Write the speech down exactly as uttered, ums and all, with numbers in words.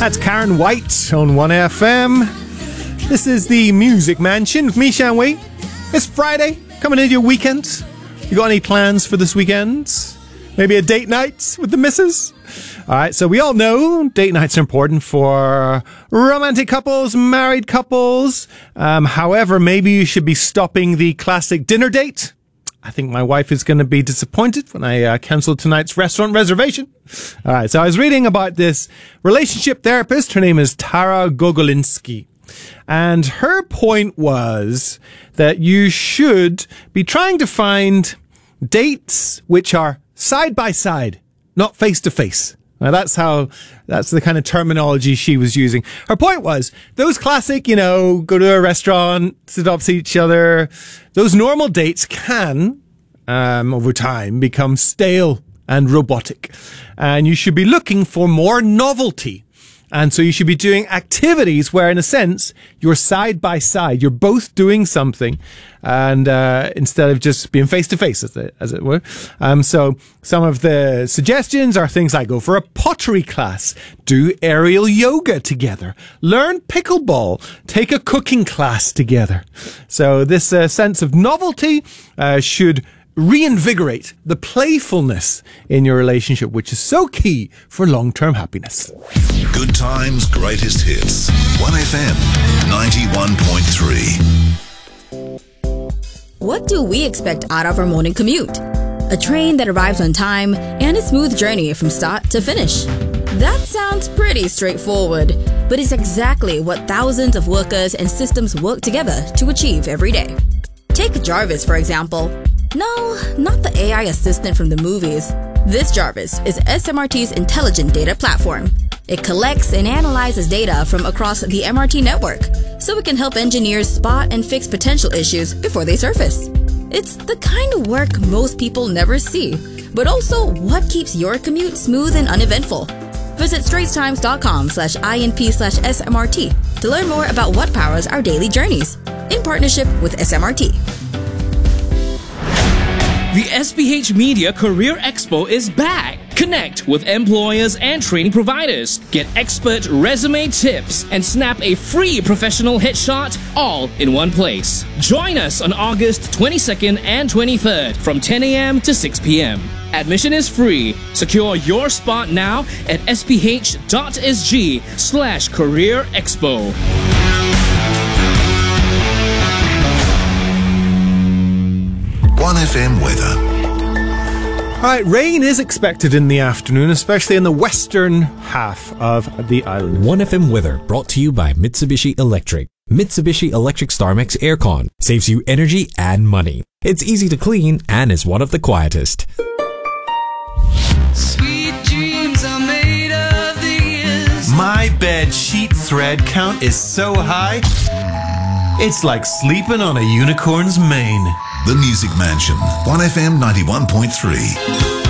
That's Karen White on one F M. This is the Music Mansion with me, Shan Wei. It's Friday, coming into your weekend. You got any plans for this weekend? Maybe a date night with the missus? All right, so we all know date nights are important for romantic couples, married couples. Um, however, maybe you should be stopping the classic dinner date. I think my wife is going to be disappointed when I uh, cancel tonight's restaurant reservation. All right, so I was reading about this relationship therapist. Her name is Tara Gogolinsky. And her point was that you should be trying to find dates which are side by side, not face to face. Now that's how, that's the kind of terminology she was using. Her point was, those classic, you know, go to a restaurant, sit opposite each other, those normal dates can, um, over time become stale and robotic. And you should be looking for more novelty. And so you should be doing activities where, in a sense, you're side by side. You're both doing something, and uh, instead of just being face to face, as it, as it were. Um, so some of the suggestions are things like go for a pottery class, do aerial yoga together, learn pickleball, take a cooking class together. So this uh, sense of novelty uh, should reinvigorate the playfulness in your relationship, which is so key for long-term happiness. Good times, greatest hits. one F M ninety-one point three. What do we expect out of our morning commute? A train that arrives on time and a smooth journey from start to finish. That sounds pretty straightforward, but it's exactly what thousands of workers and systems work together to achieve every day. Take Jarvis, for example. No, not the A I assistant from the movies. This Jarvis is S M R T's intelligent data platform. It collects and analyzes data from across the M R T network, so it can help engineers spot and fix potential issues before they surface. It's the kind of work most people never see, but also what keeps your commute smooth and uneventful. Visit straitstimes.com slash INP slash SMRT to learn more about what powers our daily journeys, in partnership with S M R T. The S P H Media Career Expo is back. Connect with employers and training providers. Get expert resume tips and snap a free professional headshot all in one place. Join us on August twenty-second and twenty-third from ten a.m. to six p.m. Admission is free. Secure your spot now at sph.sg slash career expo. one F M weather. All right, rain is expected in the afternoon, especially in the western half of the island. one F M weather brought to you by Mitsubishi Electric. Mitsubishi Electric StarMax Aircon saves you energy and money. It's easy to clean and is one of the quietest. Sweet dreams are made of these. My bed sheet thread count is so high, it's like sleeping on a unicorn's mane. The Music Mansion, one F M ninety-one point three.